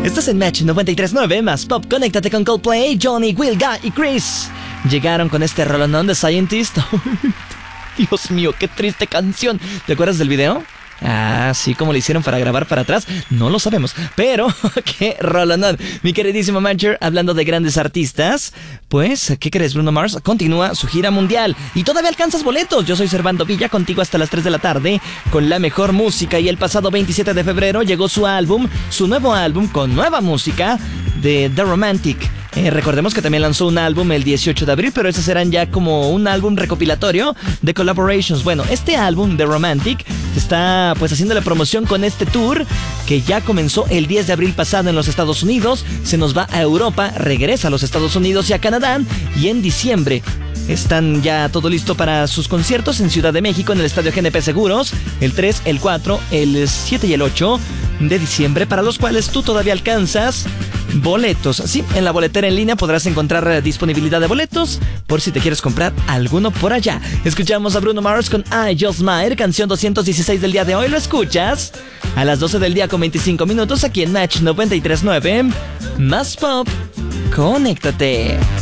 Estás en Match 93.9, más pop. Conéctate con Coldplay, Johnny, Will, Guy y Chris. Llegaron con este rolonón de Scientist. Dios mío, qué triste canción. ¿Te acuerdas del video? Ah, sí, como le hicieron para grabar para atrás, no lo sabemos, pero qué rolonón. Mi queridísimo Matcher, hablando de grandes artistas, pues, ¿qué crees? Bruno Mars continúa su gira mundial y todavía alcanzas boletos. Yo soy Servando Villa, contigo hasta las 3 de la tarde con la mejor música. Y el pasado 27 de febrero llegó su nuevo álbum con nueva música de The Romantic. Recordemos que también lanzó un álbum el 18 de abril, pero esos serán ya como un álbum recopilatorio de collaborations. Bueno, este álbum de Romantic está pues haciendo la promoción con este tour que ya comenzó el 10 de abril pasado en los Estados Unidos. Se nos va a Europa, regresa a los Estados Unidos y a Canadá, y en diciembre están ya todo listo para sus conciertos en Ciudad de México, en el Estadio GNP Seguros, el 3, el 4, el 7 y el 8 de diciembre, para los cuales tú todavía alcanzas boletos. Sí, en la boletera en línea podrás encontrar disponibilidad de boletos por si te quieres comprar alguno por allá. Escuchamos a Bruno Mars con I Just Might, canción 216 del día de hoy. Lo escuchas a las 12 del día con 25 minutos aquí en Match 93.9. Más pop, conéctate.